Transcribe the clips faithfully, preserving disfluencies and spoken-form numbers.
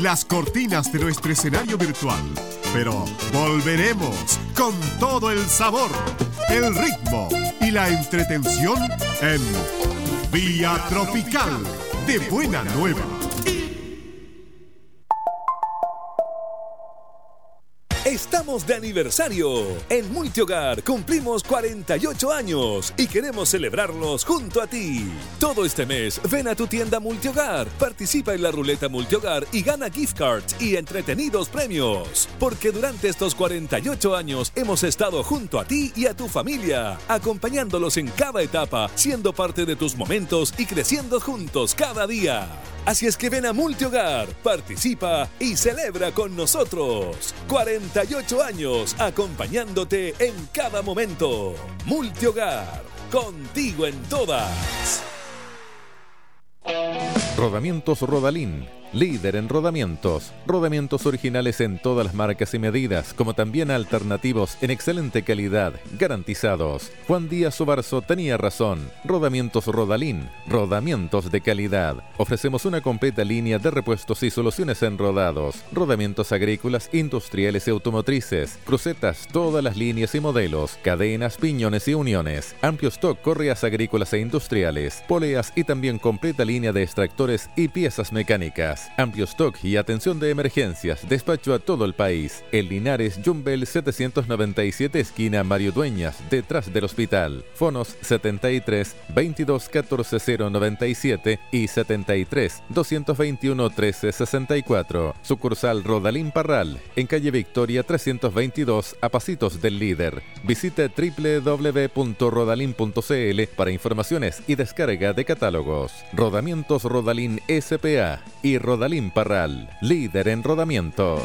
las cortinas de nuestro escenario virtual. Pero volveremos con todo el sabor, el ritmo y la entretención en Vía Tropical de Buena Nueva. Estamos de aniversario. En Multihogar cumplimos cuarenta y ocho años y queremos celebrarlos junto a ti. Todo este mes ven a tu tienda Multihogar, participa en la ruleta Multihogar y gana gift cards y entretenidos premios. Porque durante estos cuarenta y ocho años hemos estado junto a ti y a tu familia, acompañándolos en cada etapa, siendo parte de tus momentos y creciendo juntos cada día. Así es que ven a Multihogar, participa y celebra con nosotros. cuarenta y ocho años acompañándote en cada momento. Multihogar, contigo en todas. Rodamientos Rodalín, líder en rodamientos. Rodamientos originales en todas las marcas y medidas, como también alternativos en excelente calidad, garantizados. Juan Díaz Obarzo tenía razón. Rodamientos Rodalín, rodamientos de calidad. Ofrecemos una completa línea de repuestos y soluciones en rodados, rodamientos agrícolas, industriales y automotrices, crucetas, todas las líneas y modelos, cadenas, piñones y uniones, amplio stock, correas agrícolas e industriales, poleas y también completa línea de extractores y piezas mecánicas. Amplio stock y atención de emergencias. Despacho a todo el país. En Linares, Jumbel setecientos noventa y siete, esquina Mario Dueñas, detrás del hospital. Fonos setenta y tres, veintidós, catorce, cero noventa y siete y setenta y tres, doscientos veintiuno, trece, sesenta y cuatro. Sucursal Rodalín Parral, en calle Victoria trescientos veintidós, a pasitos del líder. Visite doble u doble u doble u punto rodalin punto c l para informaciones y descarga de catálogos. Rodamientos Rodalín S P A y Rodalín Parral, líder en rodamientos.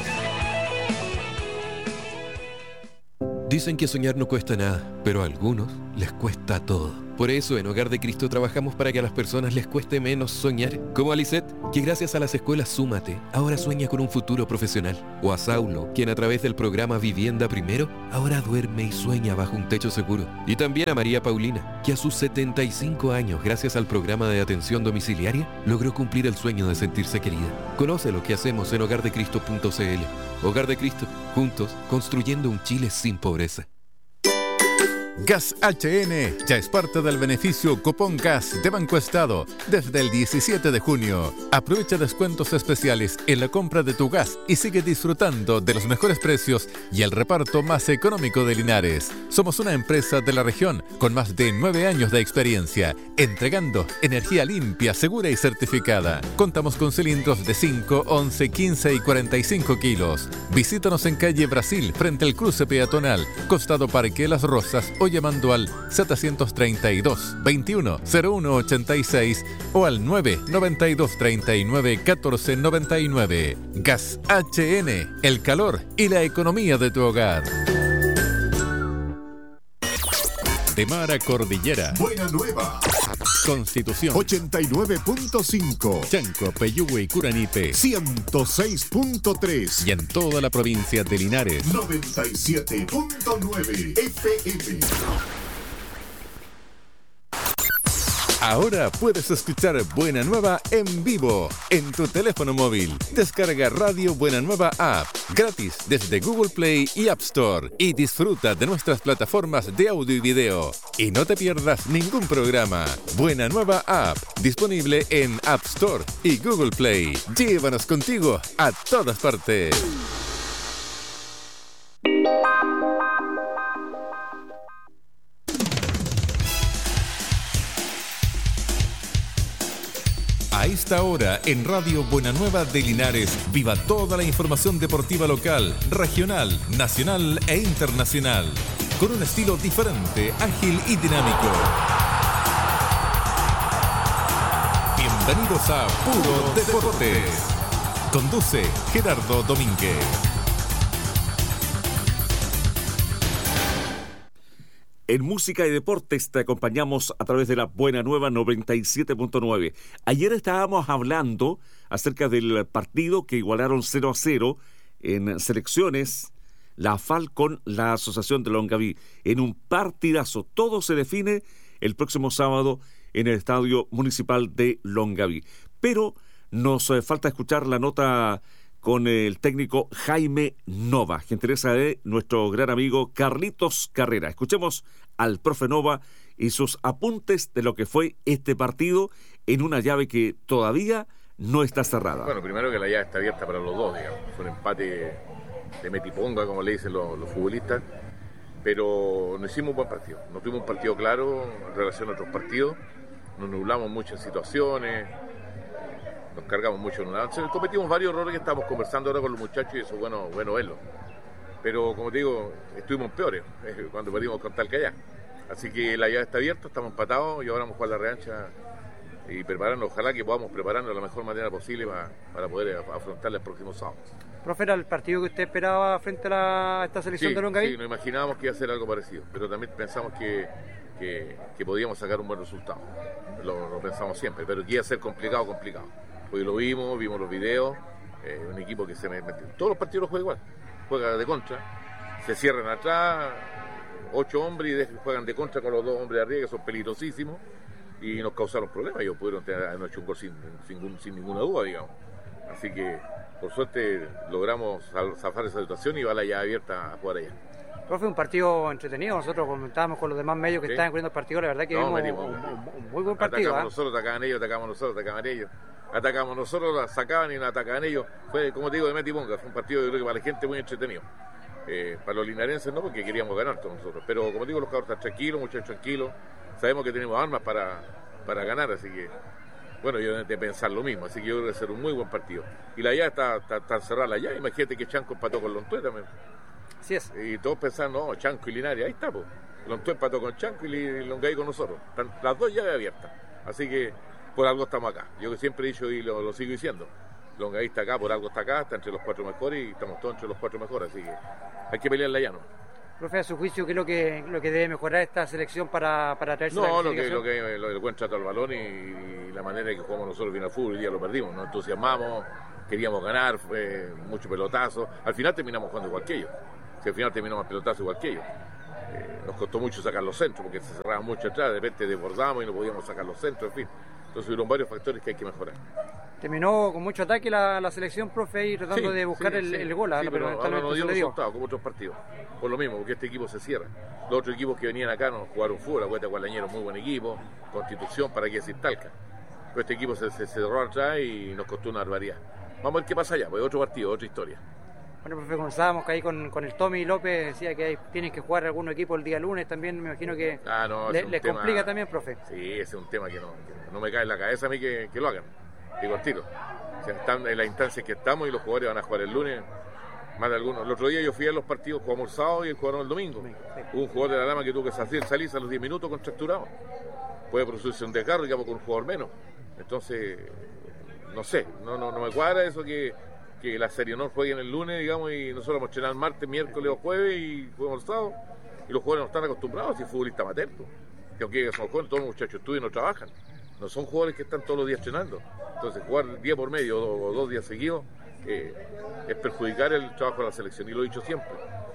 Dicen que soñar no cuesta nada, pero a algunos les cuesta todo. Por eso en Hogar de Cristo trabajamos para que a las personas les cueste menos soñar. Como a Lisette, que gracias a las escuelas Súmate, ahora sueña con un futuro profesional. O a Saulo, quien a través del programa Vivienda Primero, ahora duerme y sueña bajo un techo seguro. Y también a María Paulina, que a sus setenta y cinco años, gracias al programa de atención domiciliaria, logró cumplir el sueño de sentirse querida. Conoce lo que hacemos en hogar de cristo punto c l. Hogar de Cristo, juntos, construyendo un Chile sin pobreza. Gas H N ya es parte del beneficio Cupón Gas de Banco Estado desde el diecisiete de junio. Aprovecha descuentos especiales en la compra de tu gas y sigue disfrutando de los mejores precios y el reparto más económico de Linares. Somos una empresa de la región con más de nueve años de experiencia, entregando energía limpia, segura y certificada. Contamos con cilindros de cinco, once, quince y cuarenta y cinco kilos. Visítanos en calle Brasil, frente al cruce peatonal, costado Parque Las Rosas, o llamando al setecientos treinta y dos, veintiuno, cero uno ochenta y seis o al nueve noventa y dos, treinta y nueve, catorce noventa y nueve. Gas H N, el calor y la economía de tu hogar. De mar a cordillera. Buena Nueva. Constitución. ochenta y nueve punto cinco. Chanco, Peyúgue y Curanipe. ciento seis punto tres. Y en toda la provincia de Linares. noventa y siete punto nueve F M. Ahora puedes escuchar Buena Nueva en vivo en tu teléfono móvil. Descarga Radio Buena Nueva App gratis desde Google Play y App Store y disfruta de nuestras plataformas de audio y video. Y no te pierdas ningún programa. Buena Nueva App, disponible en App Store y Google Play. Llévanos contigo a todas partes. A esta hora, en Radio Buena Nueva de Linares, viva toda la información deportiva local, regional, nacional e internacional, con un estilo diferente, ágil y dinámico. Bienvenidos a Puro Deportes. Conduce Gerardo Domínguez. En música y deportes te acompañamos a través de la Buena Nueva noventa y siete punto nueve. Ayer estábamos hablando acerca del partido que igualaron cero a cero en selecciones, la A F A L con la Asociación de Longaví, en un partidazo. Todo se define el próximo sábado en el Estadio Municipal de Longaví. Pero nos falta escuchar la nota con el técnico Jaime Nova, gentileza de nuestro gran amigo Carlitos Carrera. Escuchemos al profe Nova y sus apuntes de lo que fue este partido en una llave que todavía no está cerrada. Bueno, primero que la llave está abierta para los dos, digamos. Fue un empate de metiponga, como le dicen los, los futbolistas, pero no hicimos un buen partido. No tuvimos un partido claro en relación a otros partidos, nos nublamos muchas situaciones, nos cargamos mucho en una danza. Cometimos varios errores que estamos conversando ahora con los muchachos y eso es bueno, bueno verlo. Pero como te digo, estuvimos peores eh, cuando perdimos con Talca. Así que la llave está abierta, estamos empatados y ahora vamos a jugar la revancha y prepararnos, ojalá que podamos prepararnos de la mejor manera posible para, para poder afrontarla el próximo sábado. Profe, ¿era el partido que usted esperaba frente a, la, a esta selección sí, de Longaví? Sí, nos imaginábamos que iba a ser algo parecido, pero también pensamos que, que, que podíamos sacar un buen resultado. Lo, lo pensamos siempre, pero que iba a ser complicado, complicado. Hoy lo vimos, vimos los videos, eh, un equipo que se mete. Todos los partidos los juega igual, juega de contra, se cierran atrás, ocho hombres y de, juegan de contra con los dos hombres de arriba que son peligrosísimos y nos causaron problemas. Ellos pudieron tener anoche un gol sin, sin, sin ninguna duda, digamos. Así que por suerte logramos zafar esa situación y va la llave abierta a jugar allá. Profe, un partido entretenido. Nosotros comentábamos con los demás medios que ¿sí? estaban cubriendo el partido. La verdad que no, vimos un, un, un muy buen partido. Atacamos ¿eh? nosotros, atacaban ellos, atacamos nosotros, atacaban ellos. Atacamos nosotros, la sacaban y la atacaban ellos. Fue, como te digo, de metiponga. Fue un partido, yo creo que para la gente muy entretenido. Eh, para los linarenses no, porque queríamos ganar todos nosotros. Pero como digo, los cabros están tranquilos, muchachos tranquilos. Sabemos que tenemos armas para, para ganar, así que bueno, yo de pensar lo mismo, así que yo creo que va a ser un muy buen partido. Y la llave está, está, está cerrada la llave, imagínate que Chanco empató con Lontué también. Así es. Y todos pensando, no, Chanco y Linares, ahí está, pues. Lontué empató con Chanco y Longaví con nosotros. Están las dos llaves abiertas, así que por algo estamos acá. Yo que siempre he dicho y lo, lo sigo diciendo, Longaví está acá, por algo está acá, está entre los cuatro mejores y estamos todos entre los cuatro mejores, así que hay que pelearla ya, ¿no? Profe, a su juicio, ¿qué es lo que, lo que debe mejorar esta selección para, para traerse no, la clasificación? No, lo que, lo que lo, el buen trato al balón y, y la manera en que jugamos nosotros bien al fútbol, el día lo perdimos, nos entusiasmamos, queríamos ganar, fue mucho pelotazo, al final terminamos jugando igual que ellos, si al final terminamos el pelotazo igual que ellos. Eh, nos costó mucho sacar los centros porque se cerraban mucho atrás, de repente desbordamos y no podíamos sacar los centros, en fin. Entonces hubieron varios factores que hay que mejorar. Terminó con mucho ataque la, la selección, profe, y tratando sí, de buscar sí, el, sí. el gol. Sí, pero ahora no dio resultado como otros partidos. Por lo mismo, porque este equipo se cierra. Los otros equipos que venían acá no jugaron fútbol. Acuérdate, Gualañero, muy buen equipo. Constitución, para qué decir Talca. Pero este equipo se, se cerró atrás y nos costó una barbaridad. Vamos a ver qué pasa allá, pues otro partido, otra historia. Bueno, profe, comenzábamos que ahí con, con el Tommy López, decía que hay, tienen que jugar algunos equipos el día lunes también, me imagino que ah, no, le, les tema, complica también, profe. Sí, ese es un tema que no, que no me cae en la cabeza a mí que, que lo hagan, digo al tiro. O sea, están en la instancia que estamos y los jugadores van a jugar el lunes, más de algunos. El otro día yo fui a los partidos, jugamos el sábado y jugaron el domingo. Sí. Hubo un jugador de la Dama que tuvo que salir, salir a los diez minutos contracturado. Puede producirse un desgarro, digamos, con un jugador menos. Entonces, no sé, no, no, no me cuadra eso que... que la Serie no jueguen el lunes, digamos, y nosotros vamos a entrenar el martes, miércoles o jueves y jugamos el sábado, y los jugadores no están acostumbrados, si es futbolista amateur, que aunque son jóvenes, todos los muchachos estudian y no trabajan, no son jugadores que están todos los días entrenando, entonces jugar día por medio o, o dos días seguidos eh, es perjudicar el trabajo de la selección, y lo he dicho siempre,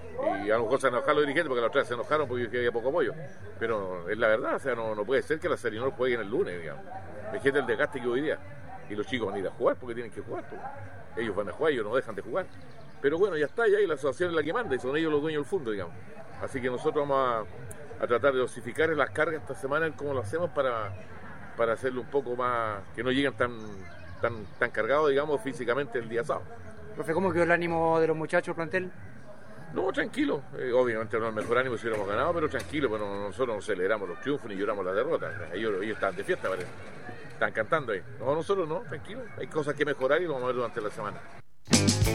y a lo mejor se enojaron los dirigentes porque la otra vez se enojaron porque había poco apoyo, pero es la verdad, o sea, no, no puede ser que la Serie no jueguen el lunes, digamos, fíjate el desgaste que hoy día, y los chicos van a ir a jugar porque tienen que jugar, pues. Ellos van a jugar, ellos no dejan de jugar. Pero bueno, ya está, ya y la asociación es la que manda y son ellos los dueños del fondo, digamos. Así que nosotros vamos a, a tratar de dosificar las cargas esta semana, como lo hacemos para, para hacerlo un poco más, que no lleguen tan, tan, tan cargados, digamos, físicamente el día sábado. Profe, ¿cómo quedó el ánimo de los muchachos, plantel? No, tranquilo. Eh, obviamente no es el mejor ánimo si hubiéramos ganado, pero tranquilo, pero nosotros no celebramos los triunfos ni lloramos las derrotas. Ellos, ellos están de fiesta, parece. Están cantando ahí. No, nosotros no, tranquilo. Hay cosas que mejorar y lo vamos a ver durante la semana.